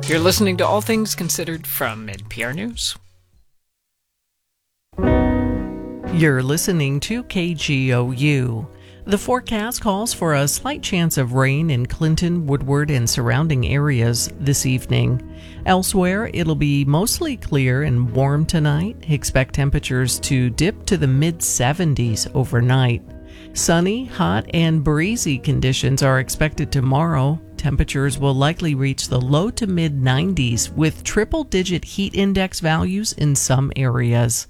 You're listening to All Things Considered from NPR News. You're listening to KGOU. The forecast calls for a slight chance of rain in Clinton, Woodward, and surrounding areas this evening. Elsewhere, it'll be mostly clear and warm tonight. Expect temperatures to dip to the mid-70s overnight. Sunny, hot, and breezy conditions are expected tomorrow. Temperatures will likely reach the low to mid-90s with triple-digit heat index values in some areas.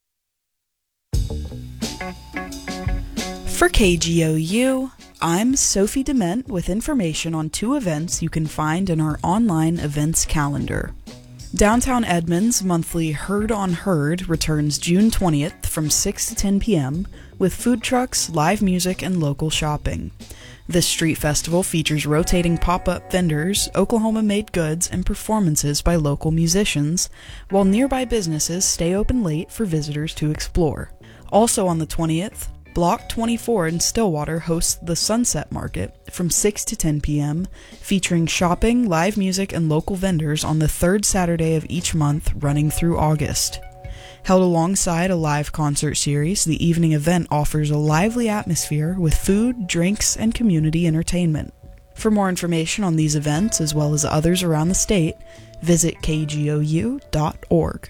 For KGOU, I'm Sophie Dement with information on two events you can find in our online events calendar. Downtown Edmonds' monthly Herd on Herd returns June 20th from 6 to 10 p.m. with food trucks, live music, and local shopping. This street festival features rotating pop-up vendors, Oklahoma-made goods, and performances by local musicians, while nearby businesses stay open late for visitors to explore. Also on the 20th, Block 24 in Stillwater hosts the Sunset Market from 6 to 10 p.m., featuring shopping, live music, and local vendors on the third Saturday of each month running through August. Held alongside a live concert series, the evening event offers a lively atmosphere with food, drinks, and community entertainment. For more information on these events, as well as others around the state, visit kgou.org.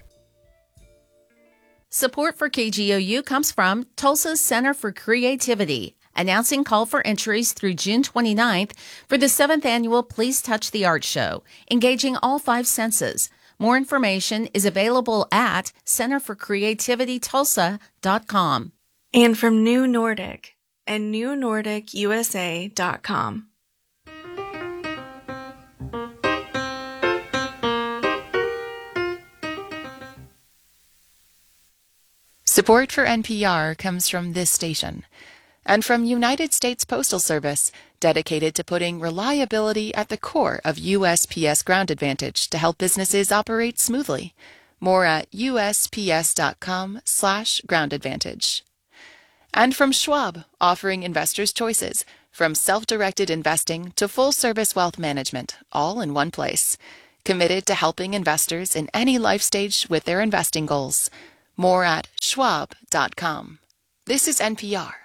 Support for KGOU comes from Tulsa's Center for Creativity, announcing call for entries through June 29th for the 7th annual Please Touch the Art Show, engaging all 5 senses. More information is available at centerforcreativitytulsa.com. And from New Nordic and newnordicusa.com. Support for NPR comes from this station and from United States Postal Service, dedicated to putting reliability at the core of USPS Ground Advantage to help businesses operate smoothly. More at usps.com/groundadvantage. And from Schwab, offering investors choices, from self-directed investing to full-service wealth management, all in one place. Committed to helping investors in any life stage with their investing goals. More at schwab.com. This is NPR.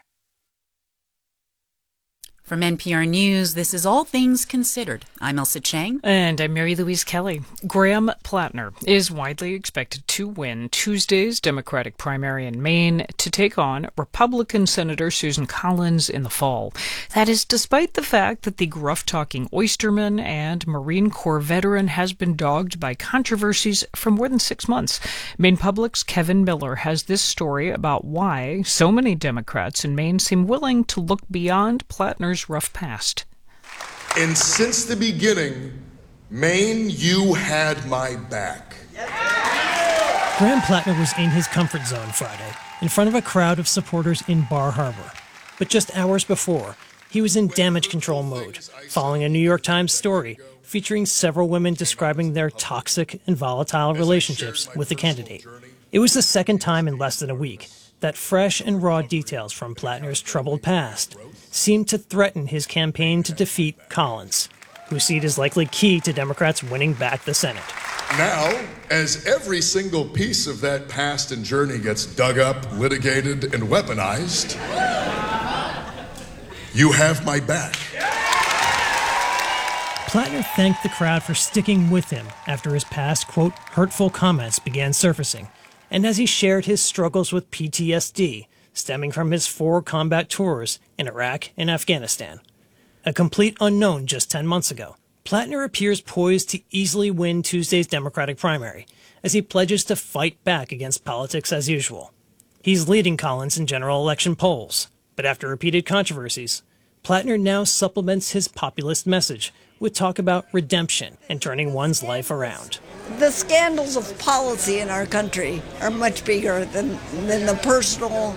From NPR News, this is All Things Considered. I'm Elsa Chang. And I'm Mary Louise Kelly. Graham Plattner is widely expected to win Tuesday's Democratic primary in Maine to take on Republican Senator Susan Collins in the fall. That is despite the fact that the gruff-talking oysterman and Marine Corps veteran has been dogged by controversies for more than 6 months. Maine Public's Kevin Miller has this story about why so many Democrats in Maine seem willing to look beyond Plattner's rough past. And since the beginning, Maine, you had my back. Graham Plattner was in his comfort zone Friday, in front of a crowd of supporters in Bar Harbor. But just hours before, he was in damage control mode, following a New York Times story featuring several women describing their toxic and volatile relationships with the candidate. It was the second time in less than a week that fresh and raw details from Plattner's troubled past seemed to threaten his campaign to defeat Collins, whose seat is likely key to Democrats winning back the Senate. Now, as every single piece of that past and journey gets dug up, litigated, and weaponized, you have my back. Plattner thanked the crowd for sticking with him after his past, quote, hurtful comments began surfacing, and as he shared his struggles with PTSD, stemming from his 4 combat tours in Iraq and Afghanistan. A complete unknown just 10 months ago, Plattner appears poised to easily win Tuesday's Democratic primary, as he pledges to fight back against politics as usual. He's leading Collins in general election polls, but after repeated controversies, Plattner now supplements his populist message with talk about redemption and turning one's life around. The scandals of policy in our country are much bigger than the personal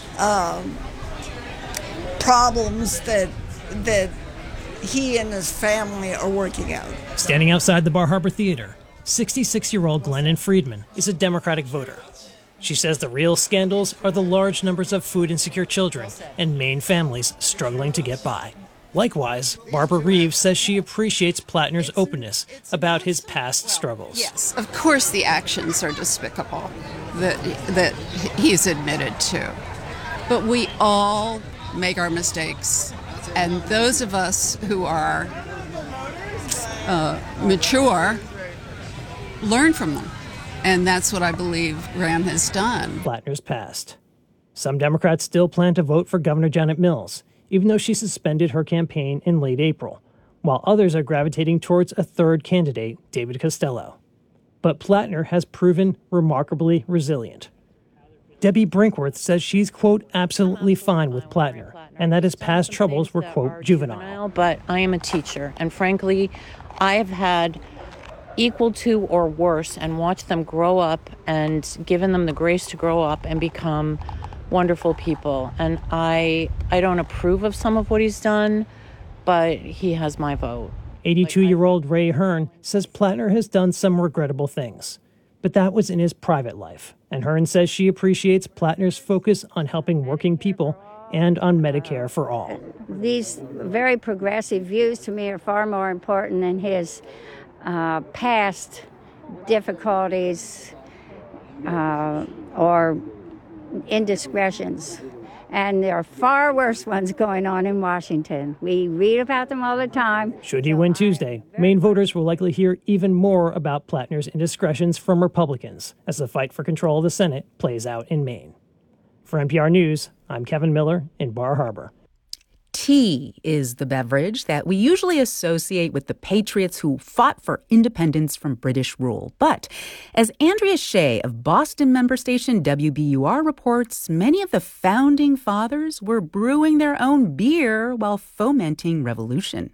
problems that he and his family are working out. Standing outside the Bar Harbor Theater, 66-year-old Glennon Friedman is a Democratic voter. She says the real scandals are the large numbers of food-insecure children and Maine families struggling to get by. Likewise, Barbara Reeves says she appreciates Plattner's openness about his past struggles. Yes, of course the actions are despicable that he's admitted to. But we all make our mistakes. And those of us who are mature learn from them. And that's what I believe Graham has done. Plattner's past. Some Democrats still plan to vote for Governor Janet Mills, even though she suspended her campaign in late April, while others are gravitating towards a third candidate, David Costello. But Plattner has proven remarkably resilient. Debbie Brinkworth says she's, quote, absolutely fine with Plattner, and that his past troubles were, quote, juvenile. But I am a teacher, and frankly, I have had equal to or worse and watched them grow up and given them the grace to grow up and become wonderful people. And I don't approve of some of what he's done, but he has my vote. 82-year-old Ray Hearn says Plattner has done some regrettable things, but that was in his private life. And Hearn says she appreciates Plattner's focus on helping working people and on Medicare for all. These very progressive views to me are far more important than his past difficulties or indiscretions. And there are far worse ones going on in Washington. We read about them all the time. Should he win Tuesday, Maine voters will likely hear even more about Plattner's indiscretions from Republicans as the fight for control of the Senate plays out in Maine. For NPR News, I'm Kevin Miller in Bar Harbor. Tea is the beverage that we usually associate with the patriots who fought for independence from British rule. But as Andrea Shea of Boston member station WBUR reports, many of the founding fathers were brewing their own beer while fomenting revolution.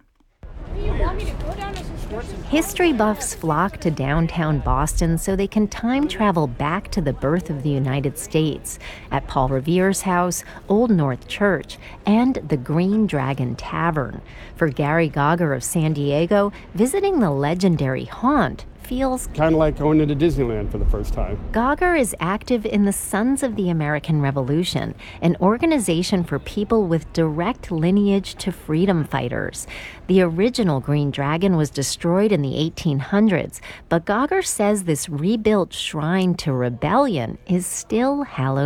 History buffs flock to downtown Boston so they can time travel back to the birth of the United States at Paul Revere's house, Old North Church, and the Green Dragon Tavern. For Gary Gauger of San Diego, visiting the legendary haunt feels kind of like going into Disneyland for the first time. Gauger is active in the Sons of the American Revolution, an organization for people with direct lineage to freedom fighters. The original Green Dragon was destroyed in the 1800s, but Gauger says this rebuilt shrine to rebellion is still hallowed